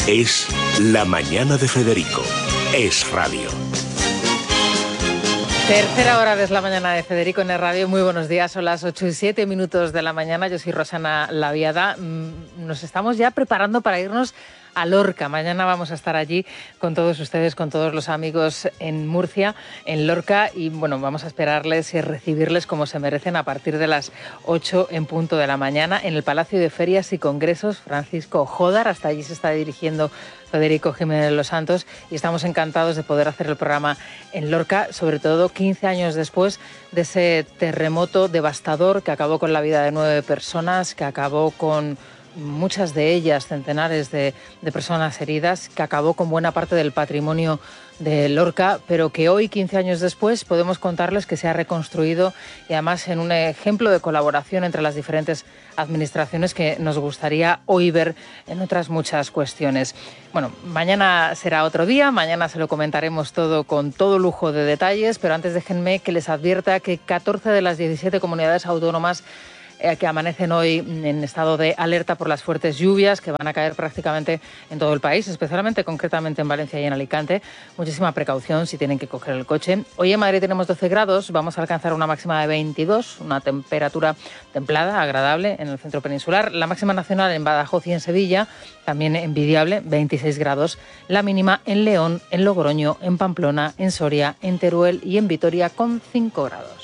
Es La Mañana de Federico. Es radio. Tercera hora de La Mañana de Federico en el radio. Muy buenos días, son las 8:07 de la mañana. Yo soy Rosana Laviada. Nos estamos ya preparando para irnos a Lorca. Mañana vamos a estar allí con todos ustedes, con todos los amigos en Murcia, en Lorca, y bueno, vamos a esperarles y recibirles como se merecen a partir de las 8 en punto de la mañana en el Palacio de Ferias y Congresos Francisco Jódar. Hasta allí se está dirigiendo Federico Jiménez Los Santos y estamos encantados de poder hacer el programa en Lorca, sobre todo 15 años después de ese terremoto devastador que acabó con la vida de 9 personas, que acabó con muchas de ellas, centenares de personas heridas, que acabó con buena parte del patrimonio de Lorca, pero que hoy, 15 años después, podemos contarles que se ha reconstruido y además en un ejemplo de colaboración entre las diferentes administraciones que nos gustaría hoy ver en otras muchas cuestiones. Bueno, mañana será otro día, mañana se lo comentaremos todo con todo lujo de detalles, pero antes déjenme que les advierta que 14 de las 17 comunidades autónomas que amanecen hoy en estado de alerta por las fuertes lluvias que van a caer prácticamente en todo el país, especialmente concretamente en Valencia y en Alicante. Muchísima precaución si tienen que coger el coche. Hoy en Madrid tenemos 12 grados, vamos a alcanzar una máxima de 22, una temperatura templada, agradable en el centro peninsular. La máxima nacional en Badajoz y en Sevilla, también envidiable, 26 grados. La mínima en León, en Logroño, en Pamplona, en Soria, en Teruel y en Vitoria con 5 grados.